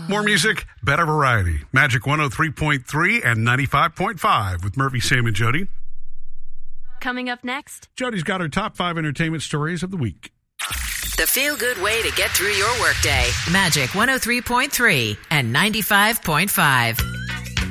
More music, better variety. Magic 103.3 and 95.5 with Murphy, Sam, and Jody. Coming up next, Jody's got her top 5 entertainment stories of the week. The feel-good way to get through your workday. Magic 103.3 and 95.5.